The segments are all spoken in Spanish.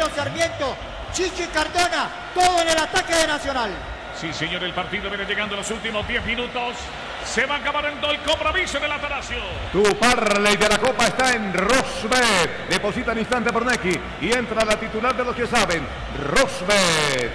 Carlos Sarmiento, Chichi Cardona, todo en el ataque de Nacional. Sí, señor, el partido viene llegando a los últimos 10 minutos. Se va acabando el compromiso del Atanasio. Tu parlay de la Copa está en Rosbet. Deposita al instante por Neki y entra la titular de los que saben, Rosbet.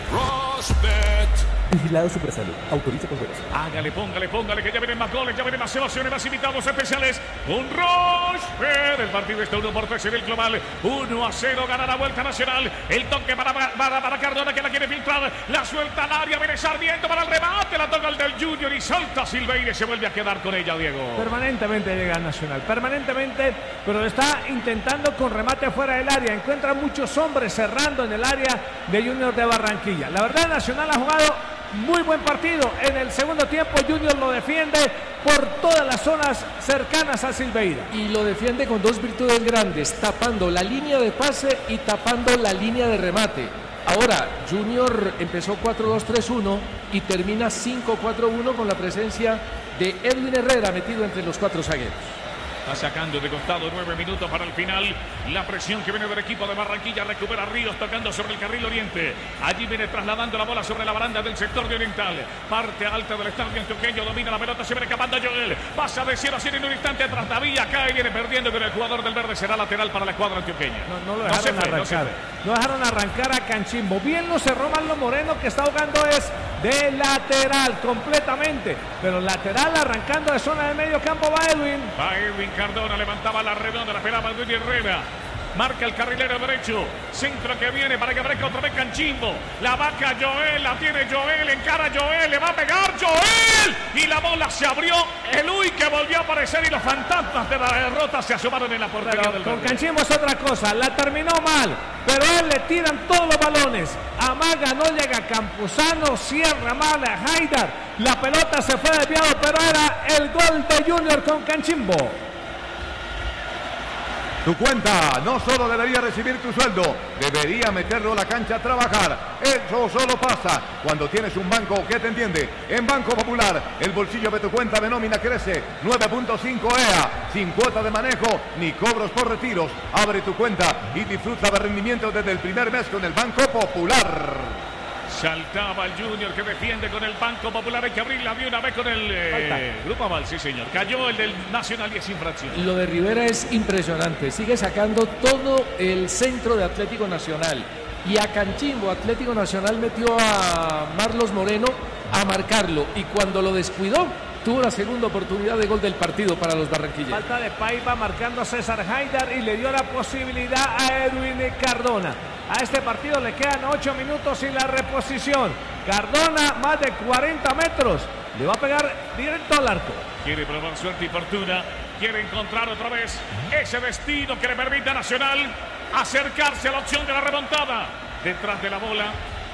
Rosbet. Vigilado Supersalud. Autoriza con juegos. Hágale, póngale, que ya vienen más goles, ya vienen más emociones, más invitados especiales. Un Rosbet. El partido está 1-3 en el global. 1-0, gana la Vuelta Nacional. El toque para Cardona, que la quiere filtrar. La suelta al área, viene Sarmiento para el remate. La toca el del Junior y salta Silveira y se vuelve a quedar con ella, Diego. Permanentemente llega Nacional, permanentemente, pero está intentando con remate fuera del área. Encuentra muchos hombres cerrando en el área de Junior de Barranquilla. La verdad, Nacional ha jugado muy buen partido. En el segundo tiempo Junior lo defiende por todas las zonas cercanas a Silveira. Y lo defiende con dos virtudes grandes, tapando la línea de pase y tapando la línea de remate. Ahora, Junior empezó 4-2-3-1 y termina 5-4-1 con la presencia de Edwin Herrera metido entre los cuatro zagueros. Está sacando de costado, 9 minutos para el final. La presión que viene del equipo de Barranquilla. Recupera Ríos tocando sobre el carril oriente. Allí viene trasladando la bola sobre la baranda del sector de Oriental. Parte alta del estadio antioqueño. Domina la pelota. Se viene escapando Joel. Pasa de 0 a 100 en un instante. Tras Davilla cae. Viene perdiendo con el jugador del verde. Será lateral para la escuadra antioqueña. No lo dejaron arrancar. No dejaron arrancar a Canchimbo. Bien lo cerró Marlon Moreno, que está jugando es de lateral completamente. Pero lateral arrancando de zona de medio campo va Edwin. Cardona levantaba la redonda, la esperaba Edwin Herrera. Marca el carrilero derecho. Centro que viene para que aparezca otra vez Canchimbo. La vaca Joel, la tiene Joel. Encara Joel, le va a pegar Joel. Y la bola se abrió. El Uy que volvió a aparecer y los fantasmas de la derrota se asomaron en la portería del con Canchimbo es otra cosa. La terminó mal, pero a él le tiran todos los balones. Amaga, no llega Campuzano, cierra mal a Haidar. La pelota se fue desviado, pero era el gol de Junior con Canchimbo. Tu cuenta no solo debería recibir tu sueldo, debería meterlo a la cancha a trabajar. Eso solo pasa cuando tienes un banco que te entiende. En Banco Popular, el bolsillo de tu cuenta de nómina crece 9.5 EA, sin cuota de manejo ni cobros por retiros. Abre tu cuenta y disfruta de rendimiento desde el primer mes con el Banco Popular. Saltaba el Junior que defiende con el Banco Popular. Hay que abrirla de una vez con el Grupo Aval, sí señor. Cayó el del Nacional y es infracción. Lo de Rivera es impresionante. Sigue sacando todo el centro de Atlético Nacional. Y a Canchimbo, Atlético Nacional metió a Marlos Moreno a marcarlo. Y cuando lo descuidó, tuvo la segunda oportunidad de gol del partido para los barranquilleros. Falta de Paiva marcando a César Haidar y le dio la posibilidad a Edwin Cardona. A este partido le quedan 8 minutos y la reposición. Cardona, más de 40 metros. Le va a pegar directo al arco. Quiere probar suerte y fortuna. Quiere encontrar otra vez ese destino que le permite a Nacional acercarse a la opción de la remontada. Detrás de la bola.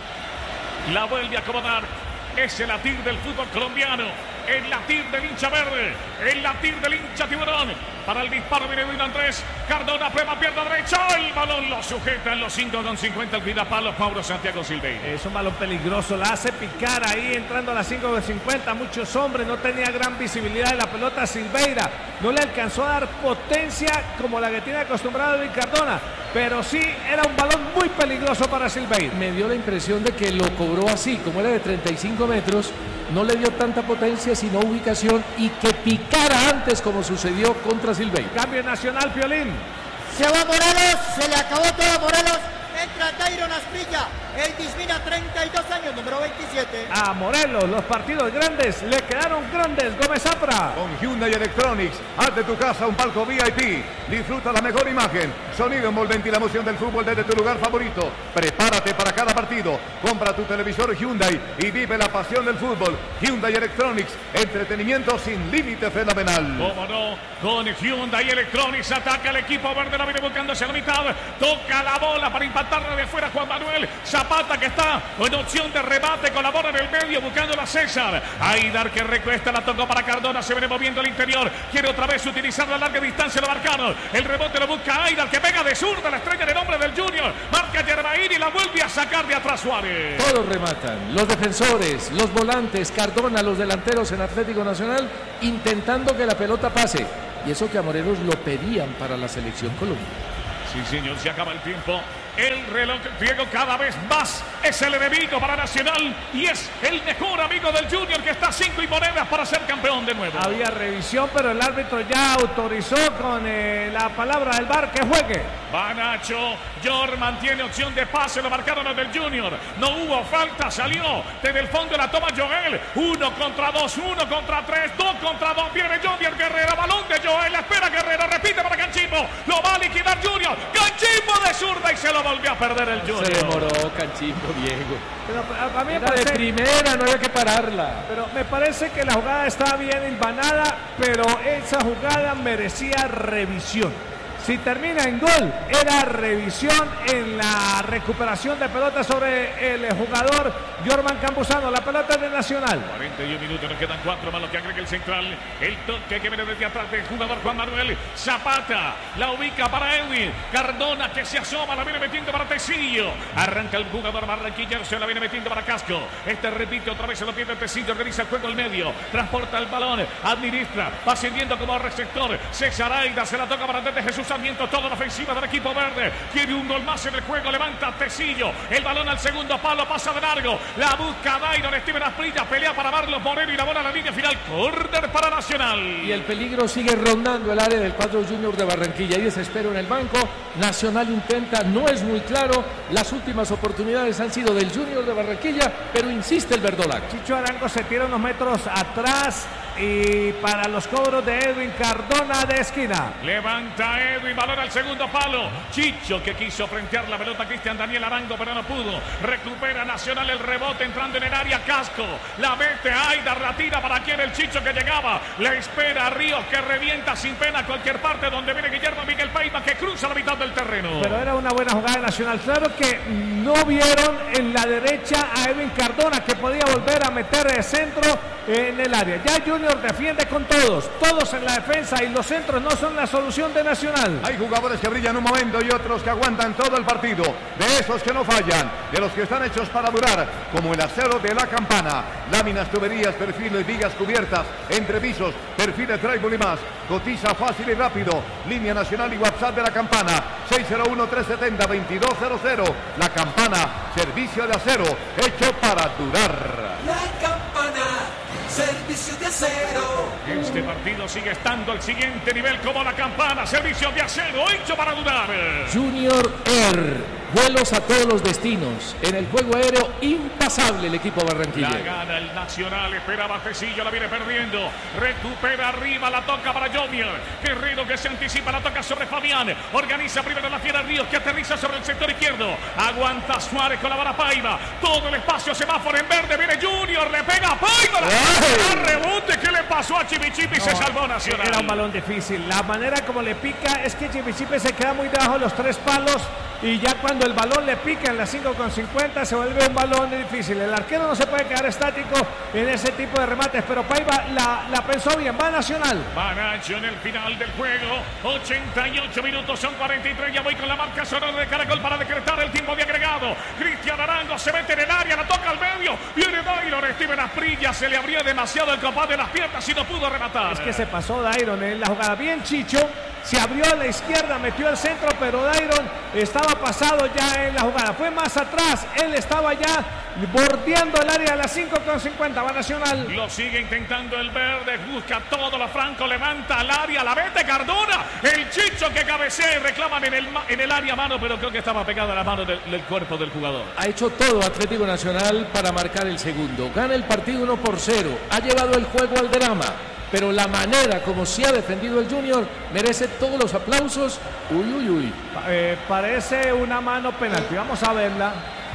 La vuelve a acomodar. Es el latir del fútbol colombiano. El latir del hincha verde. El latir del hincha tiburón. Para el disparo viene Edwin Andrés. Cardona, prueba, pierna derecha. El balón lo sujeta en los 5.50. El cuidapalos Mauro Santiago Silveira. Es un balón peligroso. La hace picar ahí entrando a las 5.50. Muchos hombres. No tenía gran visibilidad de la pelota Silveira. No le alcanzó a dar potencia como la que tiene acostumbrado Edwin Cardona. Pero sí era un balón muy peligroso para Silveira. Me dio la impresión de que lo cobró así. Como era de 35 metros. No le dio tanta potencia sino ubicación y que picara antes como sucedió contra Silveira. Cambio Nacional, Piolín. Se va Morelos, se le acabó todo a Morelos. Entra Dairon Asprilla, el Dismina, 32 años, número 27. A Morelos, los partidos grandes le quedaron grandes. Gómez Zafra. Con Hyundai Electronics, haz de tu casa un palco VIP. Disfruta la mejor imagen, sonido envolvente y la emoción del fútbol desde tu lugar favorito. Prepárate para cada partido. Compra tu televisor Hyundai y vive la pasión del fútbol. Hyundai Electronics, entretenimiento sin límite fenomenal. ¿Cómo no? Con Hyundai Electronics ataca el equipo verde, la viene buscando hacia la mitad. Toca la bola para impactarla de fuera Juan Manuel Zapata, que está en opción de remate, colabora en el medio buscando a César. Haidar que recuesta, la tocó para Cardona, se viene moviendo al interior, quiere otra vez utilizar la larga distancia, lo marcaron. El rebote lo busca Haidar, que pega de zurda, la estrella de nombre del Junior. Marca Yerbaín y la vuelve a sacar de atrás Suárez. Todos rematan, los defensores, los volantes, Cardona, los delanteros en Atlético Nacional, intentando que la pelota pase. Y eso que a Morelos lo pedían para la selección colombiana. Sí, señor, se acaba el tiempo. El reloj griego cada vez más es el enemigo para Nacional y es el mejor amigo del Junior, que está a 5 y monedas para ser campeón de nuevo. Había revisión, pero el árbitro ya autorizó con la palabra del VAR que juegue. Va Nacho, Jorman tiene opción de pase, lo marcaron los del Junior. No hubo falta, salió desde el fondo, la toma Joel. 1 contra 2, 1 contra 3, 2 contra 2. Viene Junior Guerrero, balón de Joel, la espera Guerrero, repite para Canchimbo. Lo va a liquidar Junior. Canchimbo de zurda y se lo volvió a perder el Junior. Se demoró Canchimbo, Diego. Pero a mí me Era parece de primera, no había que pararla. Pero me parece que la jugada estaba bien hilvanada, pero esa jugada merecía revisión. Si termina en gol, era revisión en la recuperación de pelota sobre el jugador Jorman Campuzano. La pelota es de Nacional. 41 minutos, nos quedan 4 más lo que agrega el central. El toque que viene desde atrás del jugador Juan Manuel Zapata. La ubica para Edwin Cardona, que se asoma, la viene metiendo para Tecillo. Arranca el jugador barranquillero, se la viene metiendo para Casco. Repite otra vez, se lo pierde Tecillo, organiza el juego al medio. Transporta el balón, administra, va ascendiendo como receptor. César Aida se la toca para desde Jesús Sarmiento, toda la ofensiva del equipo verde. Quiere un gol más en el juego, levanta Tecillo. El balón al segundo palo, pasa de largo. La busca Dairon, Steven Asprilla, pelea para Marlos Moreno y la bola a la línea final. Córner para Nacional. Y el peligro sigue rondando el área del cuadro Junior de Barranquilla. Hay desespero en el banco. Nacional intenta, no es muy claro. Las últimas oportunidades han sido del Junior de Barranquilla, pero insiste el verdolago. Chicho Arango se tira unos metros atrás y para los cobros de Edwin Cardona de esquina. Levanta Edwin, balón al segundo palo. Chicho, que quiso frentear la pelota Cristian Daniel Arango, pero no pudo. Recupera Nacional el rebote entrando en el área. Casco, la mete Aida, la tira para quien el Chicho que llegaba. Le espera a Ríos, que revienta sin pena a cualquier parte donde viene Guillermo Miguel Paiva, que cruza la mitad del terreno. Pero era una buena jugada de Nacional. Claro que no vieron en la derecha a Edwin Cardona, que podía volver a meter el centro en el área. Ya Junior defiende con todos en la defensa, y los centros no son la solución de Nacional. Hay jugadores que brillan un momento y otros que aguantan todo el partido. De esos que no fallan, de los que están hechos para durar, como el acero de la Campana. Láminas, tuberías, perfiles, vigas cubiertas, entrepisos, perfiles, trébol y más. Cotiza fácil y rápido. Línea nacional y WhatsApp de la Campana. 601-370-2200. La Campana, servicio de acero, hecho para durar. La Campana, servicio de acero. Este partido sigue estando al siguiente nivel como la Campana, servicio de acero, hecho para durar. Junior Air, vuelos a todos los destinos. En el juego aéreo, impasable el equipo barranquillero. La gana el Nacional, esperaba Tecillo, la viene perdiendo. Recupera arriba, la toca para Junior. Guerrero que se anticipa, la toca sobre Fabián. Organiza primero la Fiera Ríos, que aterriza sobre el sector izquierdo. Aguanta Suárez con la vara Paiva. Todo el espacio, semáforo en verde. Viene Junior, le pega a Paiva. El rebote que le pasó a Chivichipi, se salvó Nacional. Era un balón difícil. La manera como le pica es que Chivichipi se queda muy debajo de los 3 palos, y ya cuando el balón le pica en la 5,50 se vuelve un balón difícil. El arquero no se puede quedar estático en ese tipo de remates, pero Paiva la pensó bien. Va Nacional. Va Nacho en el final del juego. 88 minutos, son 43. Ya voy con la marca sonora de Caracol para decretar el tiempo de agregado. Cristian Arango se mete en el área, la toca al medio. Viene Dairon, Steven Asprilla, se le abría demasiado el compás de las piernas y no pudo rematar. Es que se pasó Dairon en la jugada. Bien Chicho, se abrió a la izquierda, metió el centro, pero Dairon estaba pasado ya en la jugada. Fue más atrás, él estaba ya bordeando el área de las 5,50. Va Nacional. Lo sigue intentando el verde, busca todo lo franco, levanta al área, la mete Cardona. El Chicho que cabecea y reclaman en el área mano, pero creo que estaba pegada a la mano del cuerpo del jugador. Ha hecho todo Atlético Nacional para marcar el segundo. Gana el partido 1-0. Ha llevado el juego al drama. Pero la manera como se ha defendido el Junior merece todos los aplausos. Parece una mano penalti. Vamos a verla.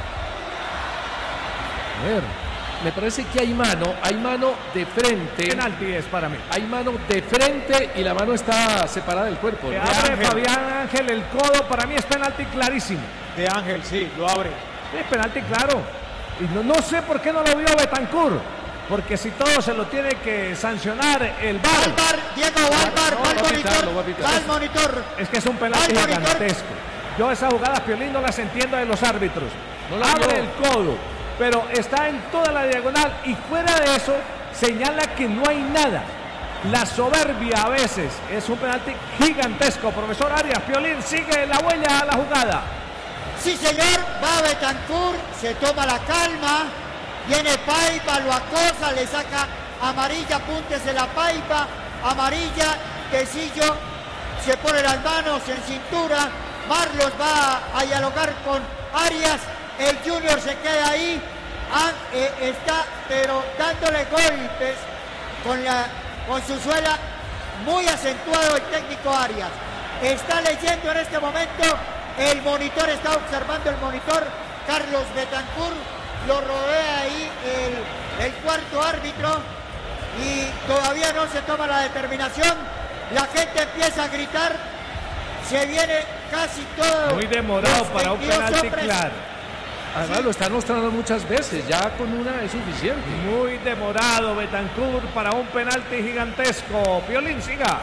A ver, me parece que hay mano de frente. Penalti es para mí. Hay mano de frente y la mano está separada del cuerpo. Que abre Fabián Ángel el codo, para mí es penalti clarísimo. De Ángel, sí, lo abre. Es penalti claro. Y no sé por qué no lo vio Betancur. Porque si todo se lo tiene que sancionar el VAR. Al VAR, Diego, al VAR, va al monitor. Es que es un penalti gigantesco. Yo esas jugadas, Piolín, no las entiendo de los árbitros. No abre el codo, pero está en toda la diagonal, y fuera de eso señala que no hay nada. La soberbia a veces es un penalti gigantesco. Profesor Arias, Piolín sigue la huella a la jugada. Sí, señor, va Betancourt, se toma la calma, viene Paiva, lo acosa, le saca amarilla, apúntese la Paiva, amarilla, Tecillo se pone las manos en cintura, Marlos va a dialogar con Arias, el Junior se queda ahí, está pero dándole golpes con su suela, muy acentuado el técnico Arias. Está leyendo en este momento el monitor, está observando el monitor, Carlos Betancourt, lo rodea ahí el cuarto árbitro y todavía no se toma la determinación, la gente empieza a gritar, se viene casi todo. Muy demorado para un penalti claro. Además lo están mostrando muchas veces, ya con una es suficiente. Muy demorado Betancourt para un penalti gigantesco. Piolín, siga.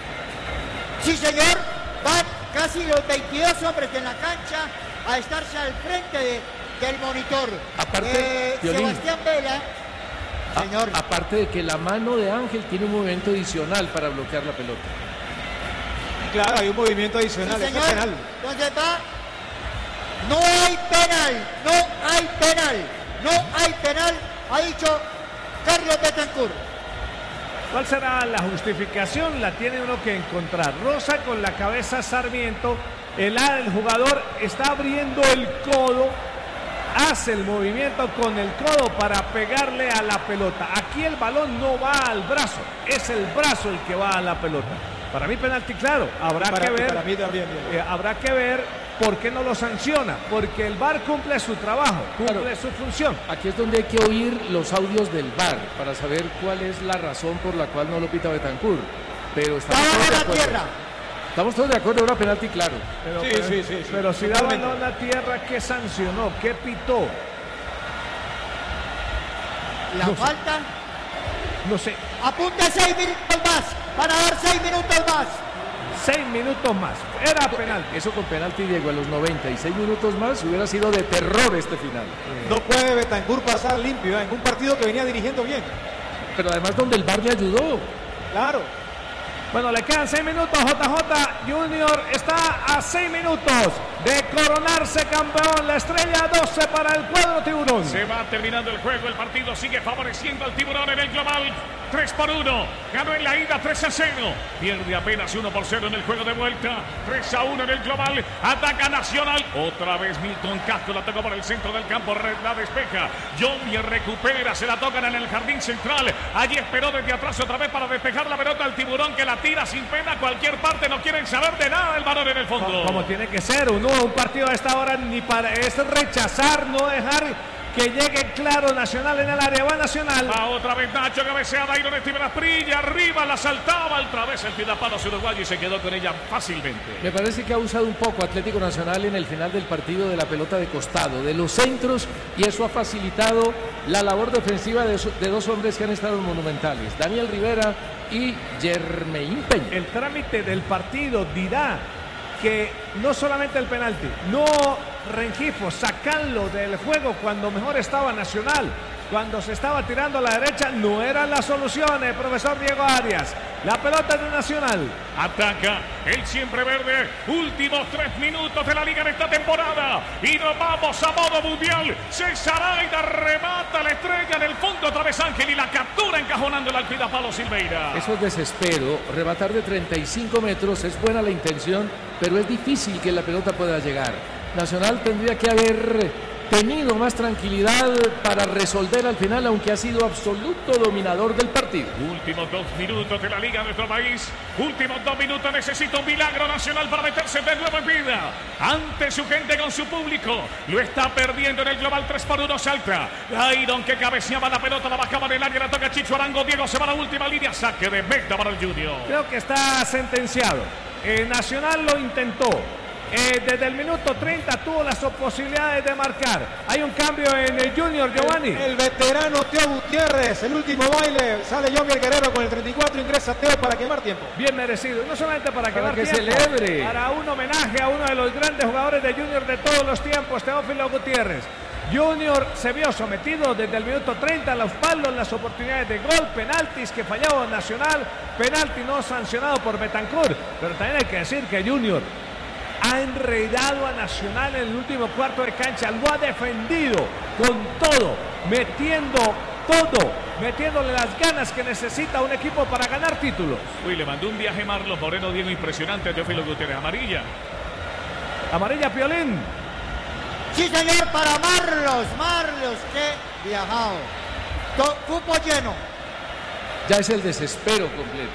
Sí, señor, van casi los 22 hombres en la cancha a estarse al frente del monitor. Aparte, Piolín, Sebastián Vela, señor. Aparte de que la mano de Ángel tiene un movimiento adicional para bloquear la pelota. Claro, hay un movimiento adicional, Sí, es señor. penal. Entonces va. No hay penal, no hay penal, no hay penal, ha dicho Carlos Betancourt. ¿Cuál será la justificación? La tiene uno que encontrar. Rosa con la cabeza Sarmiento, el jugador está abriendo el codo, hace el movimiento con el codo para pegarle a la pelota. Aquí el balón no va al brazo, es el brazo el que va a la pelota. Para mí penalti claro, habrá que ver. Para mí también. Habrá que ver por qué no lo sanciona, porque el VAR cumple su trabajo, cumple su función. Aquí es donde hay que oír los audios del VAR para saber cuál es la razón por la cual no lo pita Betancourt. Pero estamos todos de acuerdo. Estamos todos de acuerdo, era penalti claro. Pero si da balón a tierra, ¿qué sancionó? ¿Qué pitó? La falta. No sé. Apunta 6 minutos más. Van a dar 6 minutos más. 6 minutos más. Era penalti. Eso con penalti, Diego, a los 96 minutos más hubiera sido de terror este final. No puede Betancourt pasar limpio en un partido que venía dirigiendo bien. Pero además donde el VAR le ayudó. Claro. Bueno, le quedan 6 minutos. JJ Junior está a 6 minutos de coronarse campeón. La estrella 12 para el cuadro tiburón. Se va terminando el juego. El partido sigue favoreciendo al tiburón en el global. 3-1. Ganó en la ida 3-0. Pierde apenas 1-0 en el juego de vuelta. 3-1 en el global. Ataca Nacional. Otra vez Milton Castro la tocó por el centro del campo. La despeja. Johnny recupera. Se la tocan en el jardín central. Allí esperó desde atrás otra vez para despejar la pelota al tiburón que la tira sin pena a cualquier parte. No quieren saber de nada el balón en el fondo. Como tiene que ser. Un partido a esta hora ni para es rechazar, no dejar que llegue claro Nacional en el área. Va Nacional. Va otra vez Nacho, cabeceada, Iron Steven Asprilla, arriba la saltaba, otra vez el Pidapalos uruguayo y se quedó con ella fácilmente. Me parece que ha usado un poco Atlético Nacional en el final del partido de la pelota de costado, de los centros, y eso ha facilitado la labor defensiva de dos hombres que han estado monumentales, Daniel Rivera y Germain Peña. El trámite del partido dirá que no solamente el penalti, no Rengifo, sacarlo del juego cuando mejor estaba Nacional, cuando se estaba tirando a la derecha, no eran las soluciones, profesor Diego Arias. La pelota de Nacional. Ataca el siempre verde. Últimos 3 minutos de la liga en esta temporada. Y nos vamos a modo mundial. César Aida remata la estrella en el fondo. Otra vez Ángel y la captura encajonándola al Pidapalo Silveira. Eso es desespero. Rematar de 35 metros es buena la intención, pero es difícil que la pelota pueda llegar. Nacional tendría que haber tenido más tranquilidad para resolver al final, aunque ha sido absoluto dominador del partido. Últimos 2 minutos de la liga de nuestro país. Últimos 2 minutos. Necesita un milagro Nacional para meterse de nuevo en vida. Ante su gente, con su público. Lo está perdiendo en el global. 3-1 salta. Iron que cabeceaba la pelota, la bajaba en el área, la toca Chicho Arango. Diego se va a la última línea. Saque de meta para el Junior. Creo que está sentenciado. Nacional lo intentó. Desde el minuto 30 tuvo las posibilidades de marcar. Hay un cambio en el Junior, Giovanni. El veterano Teo Gutiérrez, el último baile. Sale Johnny el Guerrero con el 34, ingresa Teo para quemar tiempo. Bien merecido, no solamente para quemar que tiempo, celebre. para un homenaje a uno de los grandes jugadores de Junior de todos los tiempos, Teófilo Gutiérrez. Junior se vio sometido desde el minuto 30 a los palos, las oportunidades de gol, penaltis que fallaba Nacional, penalti no sancionado por Betancourt, pero también hay que decir que Junior ha enredado a Nacional en el último cuarto de cancha, lo ha defendido con todo, metiéndole las ganas que necesita un equipo para ganar títulos. Uy, le mandó un viaje Marlos Moreno, Diego, impresionante a Teófilo Gutiérrez. Amarilla. Amarilla, Piolín. Sí, señor, para Marlos, que viajado. Cupo lleno. Ya es el desespero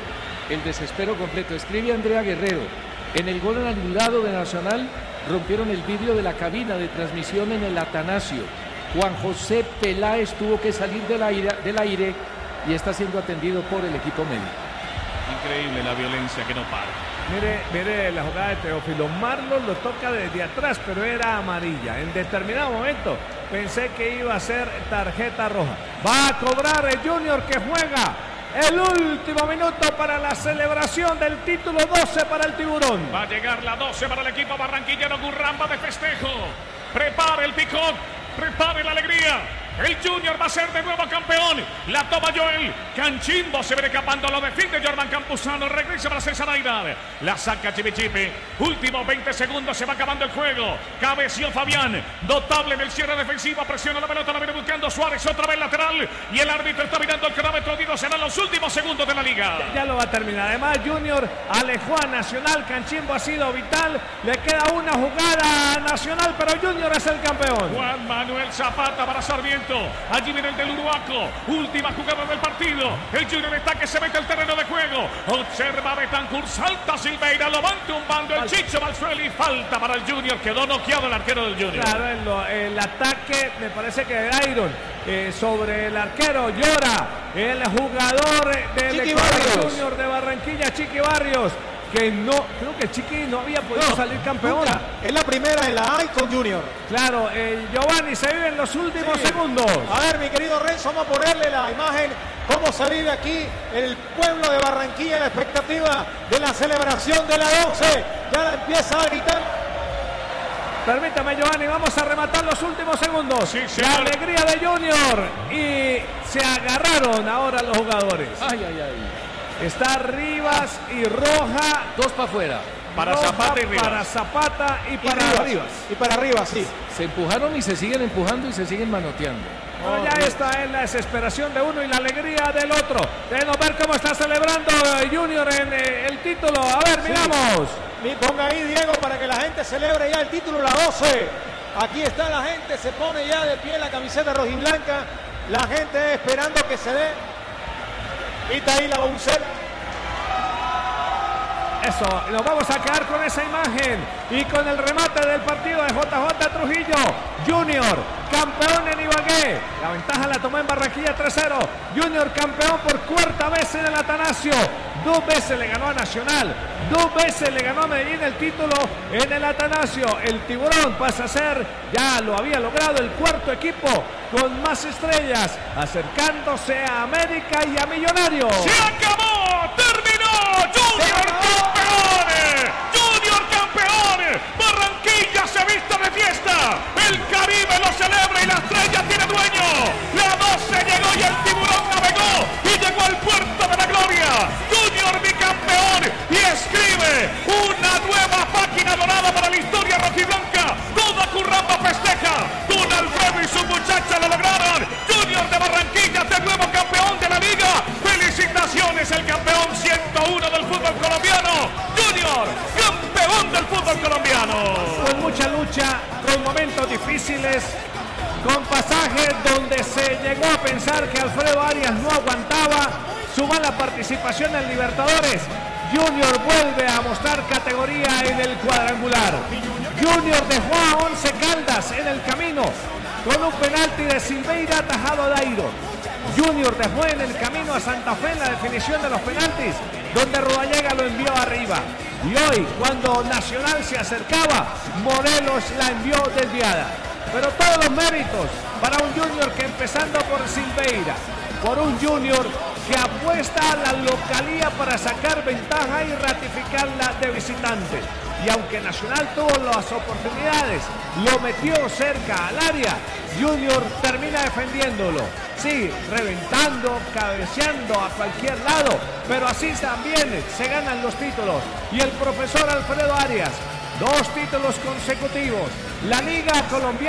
completo. Escribe Andrea Guerrero. En el gol anulado de Nacional rompieron el vidrio de la cabina de transmisión en el Atanasio. Juan José Peláez tuvo que salir del aire y está siendo atendido por el equipo médico. Increíble la violencia que no para. Mire la jugada de Teófilo. Marlos lo toca desde atrás, pero era amarilla. En determinado momento pensé que iba a ser tarjeta roja. Va a cobrar el Junior, que juega el último minuto para la celebración del título. 12 para el Tiburón. Va a llegar la 12 para el equipo barranquillero. Gurramba de festejo. Prepare el picot. Prepare la alegría. El Junior va a ser de nuevo campeón. La toma Joel. Canchimbo se viene escapando. Lo defiende Jordan Campuzano. Regresa para César Aidar. La saca Chipichipi. Últimos 20 segundos. Se va acabando el juego. Cabeció Fabián. Notable en el cierre defensivo. Presiona la pelota. La viene buscando Suárez. Otra vez lateral. Y el árbitro está mirando el cronómetro. Digo, serán los últimos segundos de la liga. Ya lo va a terminar. Además, Junior alejó a Nacional. Canchimbo ha sido vital. Le queda una jugada a Nacional, pero Junior es el campeón. Juan Manuel Zapata para Sarmiento. Allí viene el del Uruaco. Última jugada del partido. El Junior está que se mete al terreno de juego. Observa Betancur. Salta Silveira. Lo van tumbando el Chicho Valsueli. Falta para el Junior. Quedó noqueado el arquero del Junior. Claro, el ataque me parece que de Iron sobre el arquero. Llora el jugador del Junior de Barranquilla, Chiqui Barrios, que no, creo que Chiqui no había podido salir campeón. Nunca. Es la primera en la Icon Junior. Claro, Giovanni se vive en los últimos segundos. A ver, mi querido Renzo, vamos a ponerle la imagen, cómo se vive aquí el pueblo de Barranquilla, la expectativa de la celebración de la 12. Ya empieza a gritar. Permítame, Giovanni, vamos a rematar los últimos segundos. Sí, la alegría de Junior. Y se agarraron ahora los jugadores. Está Rivas y Roja. Dos para afuera. Para Roja, Zapata y Rivas. Para Zapata y para Rivas. Y para Rivas, sí. Se empujaron y se siguen empujando y se siguen manoteando. No, ya está en la desesperación de uno y la alegría del otro. Debemos ver cómo está celebrando Junior en el título. A ver, miramos. Ponga ahí, Diego, para que la gente celebre ya el título, la 12. Aquí está la gente, se pone ya de pie la camiseta rojiblanca. La gente esperando que se dé. Y está ahí la bucela. Eso, nos vamos a quedar con esa imagen y con el remate del partido de JJ Trujillo. Junior, campeón en Ibagué. La ventaja la tomó en Barranquilla 3-0. Junior campeón por cuarta vez en el Atanasio. 2 veces le ganó a Nacional. 2 veces le ganó a Medellín el título en el Atanasio. El Tiburón pasa a ser, ya lo había logrado, el cuarto equipo con más estrellas, acercándose a América y a Millonarios. ¡Se acabó! ¡Terminó! ¡Junior campeón! ¡Junior campeón! ¡Barranquilla se viste de fiesta! ¡El Caribe lo celebra y la estrella tiene dueño! ¡La 12 llegó y el Tiburón navegó y llegó al puerto de la gloria! ¡Junior bicampeón! Y escribe una nueva página dorada para la historia rojiblanca. Toda Curramba festeja. Don Alfredo y su muchacha lo lograron. Junior de Barranquilla de nuevo campeón de la liga. ¡Felicitaciones! El campeón 101 del fútbol colombiano. Junior, campeón del fútbol colombiano. Con mucha lucha, con momentos difíciles, con pasajes donde se llegó a pensar que Alfredo Arias no aguantaba su mala participación en Libertadores. Junior vuelve a mostrar categoría en el cuadrangular. Junior dejó a 11 Caldas en el camino con un penalti de Silveira atajado a Dairo. Junior dejó en el camino a Santa Fe en la definición de los penaltis, donde Rodallega lo envió arriba. Y hoy, cuando Nacional se acercaba, Morelos la envió desviada. Pero todos los méritos para un Junior que, empezando por Silveira, por un Junior que apuesta a la localía para sacar ventaja y ratificarla de visitante. Y aunque Nacional tuvo las oportunidades, lo metió cerca al área, Junior termina defendiéndolo. Sí, reventando, cabeceando a cualquier lado, pero así también se ganan los títulos. Y el profesor Alfredo Arias 2 títulos consecutivos. La Liga Colombiana